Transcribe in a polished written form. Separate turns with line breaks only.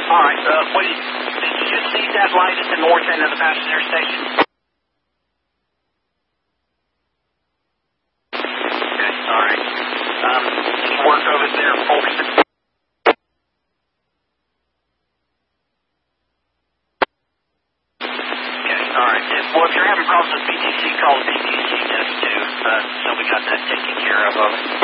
All right, wait, did you just see that light at the north end of the passenger station? Okay, all right. Just work over there for me. Okay, all right. Well, if you're having problems with PTC, call the PTC desk too, so we got that taken care of.